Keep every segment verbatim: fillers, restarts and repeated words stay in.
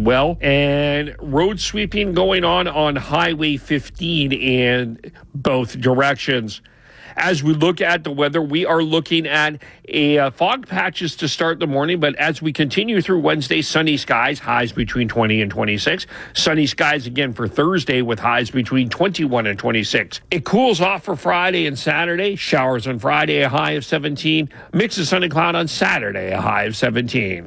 well. And road sweeping going on on Highway fifteen in both directions. As we look at the weather, we are looking at a uh, fog patches to start the morning, but as we continue through Wednesday, sunny skies, highs between twenty and twenty-six. Sunny skies again for Thursday with highs between twenty-one and twenty-six. It cools off for Friday and Saturday. Showers on Friday, a high of seventeen. Mix of sun and cloud on Saturday, a high of seventeen.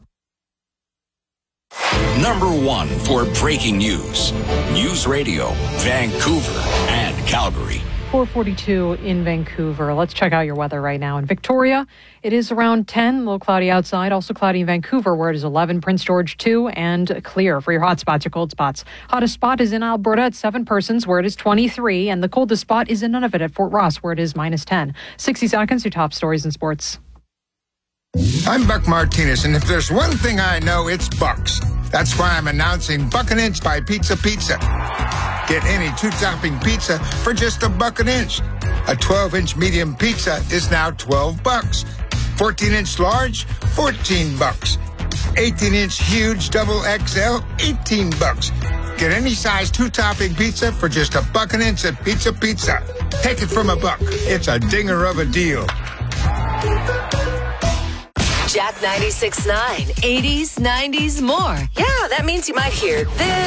Number one for breaking news. News Radio, Vancouver and Calgary. four forty-two in Vancouver. Let's check out your weather right now. In Victoria, it is around ten, a little cloudy outside. Also cloudy in Vancouver, where it is eleven, Prince George two, and clear for your hot spots, your cold spots. Hottest spot is in Alberta at seven Persons, where it is twenty-three, and the coldest spot is in Nunavut at Fort Ross, where it is minus ten. sixty seconds, your top stories in sports. I'm Buck Martinez, and if there's one thing I know, it's Bucks. That's why I'm announcing Buck an Inch by Pizza Pizza. Get any two-topping pizza for just a buck an inch. A twelve-inch medium pizza is now twelve bucks. fourteen-inch large, fourteen bucks. eighteen-inch huge double X L, eighteen bucks. Get any size two-topping pizza for just a buck an inch at Pizza Pizza. Take it from a buck. It's a dinger of a deal. Jack ninety-six point nine, eighties, nineties, more. Yeah, that means you might hear this.